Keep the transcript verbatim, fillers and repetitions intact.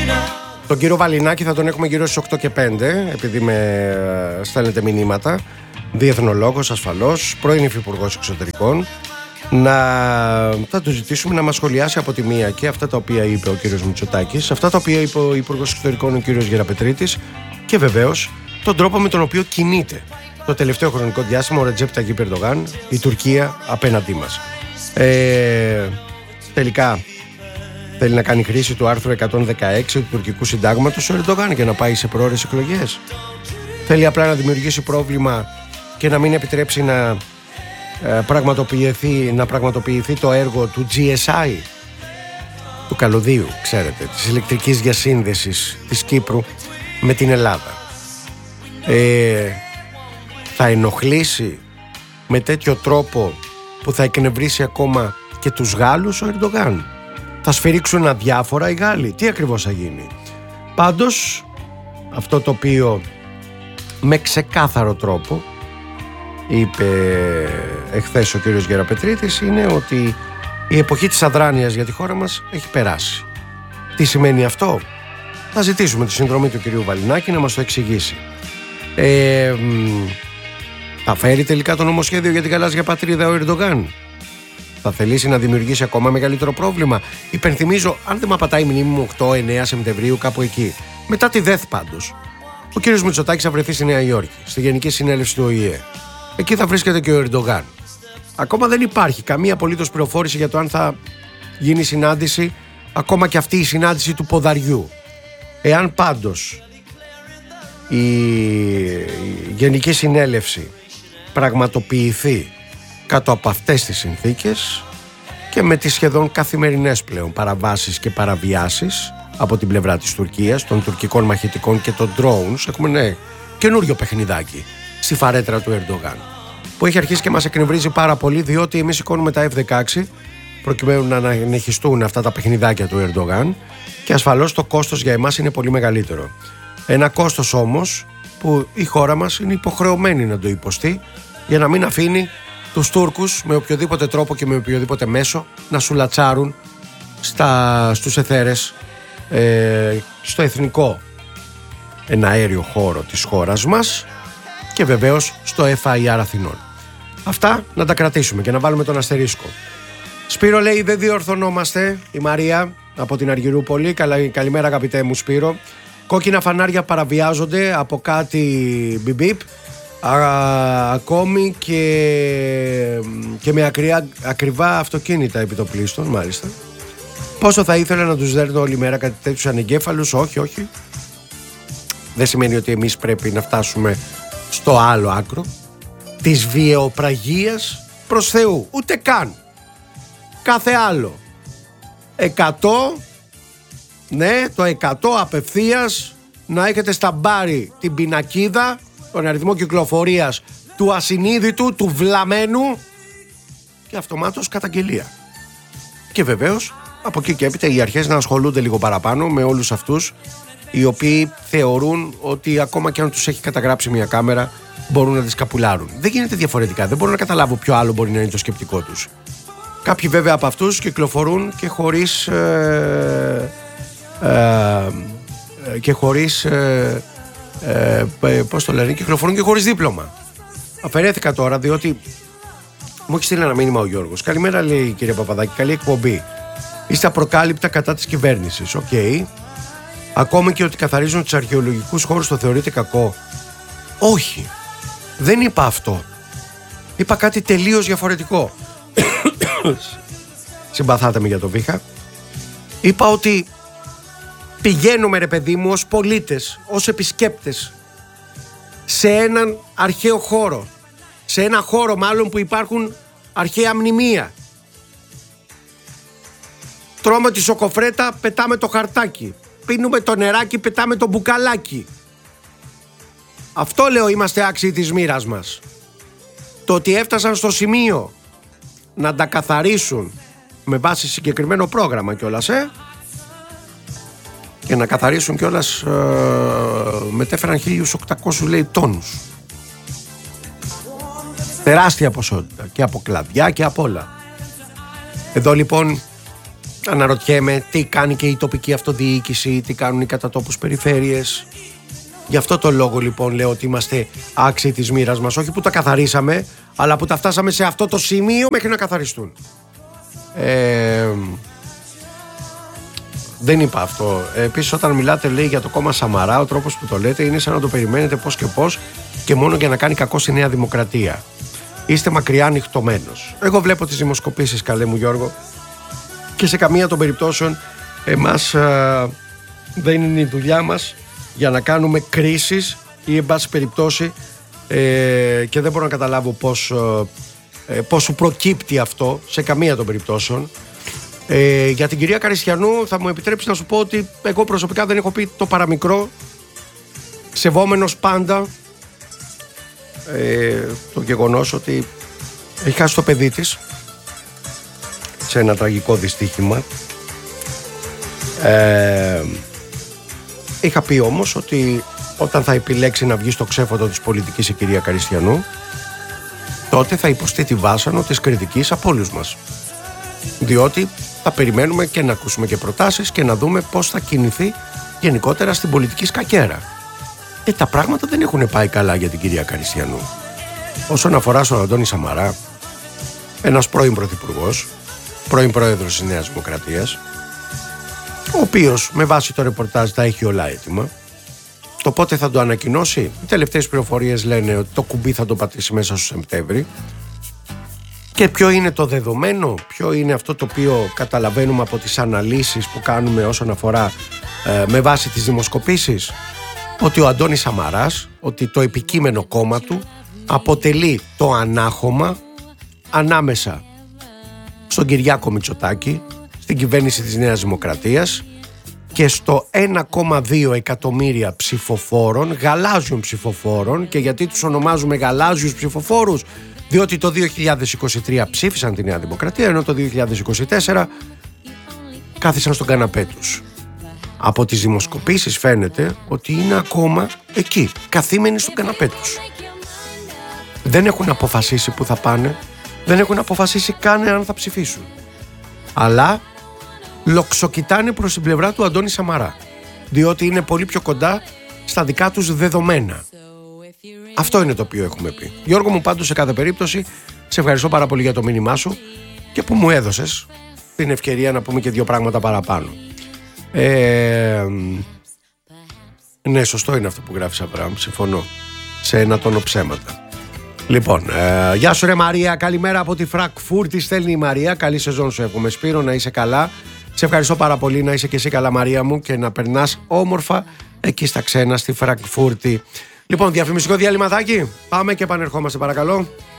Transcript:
Τον κύριο Βαλινάκη θα τον έχουμε γύρω στις οκτώ και πέντε, επειδή με στέλνετε μηνύματα. Διεθνολόγος ασφαλώς, πρώην υφυπουργός εξωτερικών. Να θα του ζητήσουμε να μας σχολιάσει από τη μία και αυτά τα οποία είπε ο κύριος Μητσοτάκης, αυτά τα οποία είπε ο Υπουργός Εξωτερικών ο κύριος Γεραπετρίτης, και βεβαίως τον τρόπο με τον οποίο κινείται το τελευταίο χρονικό διάστημα ο Ρετζέπ Ταγιίπ Ερντογάν, η Τουρκία απέναντί μας. Ε, τελικά θέλει να κάνει χρήση του άρθρου εκατόν δεκαέξι του τουρκικού συντάγματος ο Ερντογάν για να πάει σε προώρες εκλογές. Θέλει απλά να δημιουργήσει πρόβλημα και να μην επιτρέψει να πραγματοποιηθεί, να πραγματοποιηθεί το έργο του τζι ες άι, του καλωδίου, ξέρετε, της ηλεκτρικής διασύνδεσης της Κύπρου με την Ελλάδα. Ε, θα ενοχλήσει με τέτοιο τρόπο που θα εκνευρίσει ακόμα και τους Γάλλους ο Ερντογάν. Θα σφυρίξουν αδιάφορα οι Γάλλοι. Τι ακριβώς θα γίνει? Πάντως αυτό το οποίο με ξεκάθαρο τρόπο είπε εχθές ο κύριος Γεραπετρίτης είναι ότι η εποχή της αδράνειας για τη χώρα μας έχει περάσει. Τι σημαίνει αυτό? Θα ζητήσουμε τη συνδρομή του κυρίου Βαλινάκη να μας το εξηγήσει. Ε, θα φέρει τελικά το νομοσχέδιο για την γαλάζια πατρίδα ο Ερντογάν? Θα θελήσει να δημιουργήσει ακόμα μεγαλύτερο πρόβλημα? Υπενθυμίζω, αν δεν με απατάει η μνήμη μου, οκτώ εννέα Σεπτεμβρίου, κάπου εκεί, μετά τη ΔΕΘ πάντως, ο κύριος Μητσοτάκης θα βρεθεί στη Νέα Υόρκη, στη Γενική Συνέλευση του Ο Η Ε. Εκεί θα βρίσκεται και ο Ερντογάν. Ακόμα δεν υπάρχει καμία απολύτως πληροφόρηση για το αν θα γίνει συνάντηση, ακόμα και αυτή η συνάντηση του ποδαριού. Εάν πάντως η Γενική Συνέλευση πραγματοποιηθεί κάτω από αυτές τις συνθήκες και με τις σχεδόν καθημερινές πλέον παραβάσεις και παραβιάσεις από την πλευρά της Τουρκίας, των τουρκικών μαχητικών και των drones, έχουμε ναι, καινούριο παιχνιδάκι στη φαρέτρα του Ερντογάν, που έχει αρχίσει και μας εκνευρίζει πάρα πολύ, διότι εμείς σηκώνουμε τα εφ δεκαέξι προκειμένου να αναχιστούν αυτά τα παιχνιδάκια του Ερντογάν και ασφαλώς το κόστος για εμάς είναι πολύ μεγαλύτερο. Ένα κόστος όμως που η χώρα μας είναι υποχρεωμένη να το υποστεί για να μην αφήνει τους Τούρκους με οποιοδήποτε τρόπο και με οποιοδήποτε μέσο να σουλατσάρουν στα, στους εθέρες, ε, στο εθνικό εναέριο χώρο της χώρας μας και βεβαίως στο εφ άι αρ Αθηνών. Αυτά να τα κρατήσουμε και να βάλουμε τον αστερίσκο. Σπύρο λέει δεν διορθωνόμαστε, η Μαρία από την Αργυρούπολη. Καλα, καλημέρα αγαπητέ μου Σπύρο. Κόκκινα φανάρια παραβιάζονται από κάτι μπιμπίπ, ακόμη και, και με ακριά, ακριβά αυτοκίνητα επιτοπλίστων, μάλιστα. Πόσο θα ήθελα να τους δέρνω όλη μέρα κάτι τέτοιους ανεγκέφαλους? Όχι, όχι. Δεν σημαίνει ότι εμείς πρέπει να φτάσουμε στο άλλο άκρο της βιαιοπραγίας προς Θεού. Ούτε καν. Κάθε άλλο. Εκατό, ναι, το εκατό απευθείας να έχετε στα μπάρι την πινακίδα, τον αριθμό κυκλοφορίας του ασυνείδητου, του βλαμένου και αυτομάτως καταγγελία. Και βεβαίως από εκεί και έπειτα οι αρχές να ασχολούνται λίγο παραπάνω με όλους αυτούς οι οποίοι θεωρούν ότι ακόμα και αν τους έχει καταγράψει μια κάμερα μπορούν να τις καπουλάρουν. Δεν γίνεται διαφορετικά, δεν μπορώ να καταλάβω ποιο άλλο μπορεί να είναι το σκεπτικό τους. Κάποιοι βέβαια από αυτούς κυκλοφορούν και χωρίς ε, ε, και χωρίς ε, ε, πώς το λένε, κυκλοφορούν και χωρίς δίπλωμα. Αφαιρέθηκα τώρα διότι μου έχει στείλει ένα μήνυμα ο Γιώργος. Καλημέρα λέει κύριε Παπαδάκη, καλή εκπομπή. Είστε απροκάλυπτα κατά της κυβέρνησης. Οκ. Okay. Ακόμη και ότι καθαρίζουν τους αρχαιολογικούς χώρους το θεωρείτε κακό? Όχι. Δεν είπα αυτό. Είπα κάτι τελείως διαφορετικό. Συμπαθάτε με για το βήχα. Είπα ότι πηγαίνουμε ρε παιδί μου ως πολίτες, ως επισκέπτες σε έναν αρχαίο χώρο, σε ένα χώρο μάλλον που υπάρχουν αρχαία μνημεία. Τρώμε τη σοκοφρέτα, πετάμε το χαρτάκι. Πίνουμε το νεράκι, πετάμε το μπουκαλάκι. Αυτό λέω, είμαστε άξιοι της μοίρας μας. Το ότι έφτασαν στο σημείο να τα καθαρίσουν με βάση συγκεκριμένο πρόγραμμα κιόλας, ε? Και να καθαρίσουν κιόλας ε, μετέφεραν χίλιους οκτακόσιους λέει τόνους. Τεράστια ποσότητα και από κλαδιά και από όλα. Εδώ λοιπόν αναρωτιέμαι τι κάνει και η τοπική αυτοδιοίκηση, τι κάνουν οι κατατόπους περιφέρειες. Γι' αυτό το λόγο λοιπόν λέω ότι είμαστε άξιοι της μοίρας μας. Όχι που τα καθαρίσαμε, αλλά που τα φτάσαμε σε αυτό το σημείο μέχρι να καθαριστούν. Ε, δεν είπα αυτό. Επίσης, όταν μιλάτε, λέει, για το κόμμα Σαμαρά, ο τρόπος που το λέτε είναι σαν να το περιμένετε πώς και πώς και μόνο για να κάνει κακό στη Νέα Δημοκρατία. Είστε μακριά ανοιχτωμένος. Εγώ βλέπω τις δημοσκοπήσεις, καλέ μου Γιώργο, και σε καμία των περιπτώσεων εμάς α, δεν είναι η δουλειά μας για να κάνουμε κρίσεις ή εν πάση περιπτώσει ε, και δεν μπορώ να καταλάβω πώς, ε, πώς σου προκύπτει αυτό σε καμία των περιπτώσεων. Ε, για την κυρία Καριστιανού θα μου επιτρέψει να σου πω ότι εγώ προσωπικά δεν έχω πει το παραμικρό, σεβόμενος πάντα ε, το γεγονός ότι έχει χάσει το παιδί της σε ένα τραγικό δυστύχημα. Ε, είχα πει όμως ότι όταν θα επιλέξει να βγει στο ξέφωτο της πολιτικής η κυρία Καριστιανού, τότε θα υποστεί τη βάσανο της κριτικής από όλους μας. Διότι θα περιμένουμε και να ακούσουμε και προτάσεις και να δούμε πώς θα κινηθεί γενικότερα στην πολιτική σκακέρα. Και τα πράγματα δεν έχουν πάει καλά για την κυρία Καριστιανού. Όσον αφορά στον Αντώνη Σαμαρά, ένας πρώην πρωθυπουργός, πρώην πρόεδρος της Νέας Δημοκρατίας, ο οποίος με βάση το ρεπορτάζ τα έχει όλα έτοιμα. Το πότε θα το ανακοινώσει, οι τελευταίες πληροφορίες λένε ότι το κουμπί θα το πατήσει μέσα στο Σεπτέμβρη. Και ποιο είναι το δεδομένο, ποιο είναι αυτό το οποίο καταλαβαίνουμε από τις αναλύσεις που κάνουμε όσον αφορά ε, με βάση τις δημοσκοπήσεις, ότι ο Αντώνης Σαμαράς, ότι το επικείμενο κόμμα του αποτελεί το ανάχωμα ανάμεσα στον Κυριάκο Μητσοτάκη, στην κυβέρνηση της Νέας Δημοκρατίας και στο ένα κόμμα δύο εκατομμύρια ψηφοφόρων, γαλάζιων ψηφοφόρων. Και γιατί τους ονομάζουμε γαλάζιους ψηφοφόρους? Διότι το δύο χιλιάδες είκοσι τρία ψήφισαν τη Νέα Δημοκρατία, ενώ το δύο χιλιάδες είκοσι τέσσερα κάθισαν στον καναπέ τους. Από τις δημοσκοπήσεις φαίνεται ότι είναι ακόμα εκεί, καθήμενοι στον καναπέ τους. Δεν έχουν αποφασίσει που θα πάνε, δεν έχουν αποφασίσει καν αν θα ψηφίσουν. Αλλά λοξοκοιτάνε προς την πλευρά του Αντώνη Σαμαρά, διότι είναι πολύ πιο κοντά στα δικά τους δεδομένα. Αυτό είναι το οποίο έχουμε πει. Γιώργο μου, πάντως σε κάθε περίπτωση σε ευχαριστώ πάρα πολύ για το μήνυμά σου και που μου έδωσες την ευκαιρία να πούμε και δύο πράγματα παραπάνω. Ε, ναι, σωστό είναι αυτό που γράφεις, Αβραάμ, συμφωνώ. Σε ένα τόνο ψέματα. Λοιπόν, ε, γεια σου ρε Μαρία, καλημέρα από τη Φραγκφούρτη, στέλνει η Μαρία. Καλή σεζόν σου εύχομαι, Σπύρο, να είσαι καλά. Σε ευχαριστώ πάρα πολύ, να είσαι και εσύ καλά, Μαρία μου, και να περνάς όμορφα εκεί στα ξένα στη Φραγκφούρτη. Λοιπόν, διαφημιστικό διαλυματάκι. Πάμε και επανερχόμαστε, παρακαλώ.